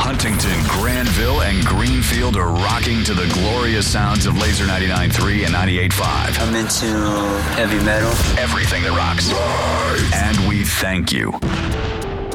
Huntington, Granville, and Greenfield are rocking to the glorious sounds of Laser 99.3 and 98.5. I'm into heavy metal. Everything that rocks. And we thank you.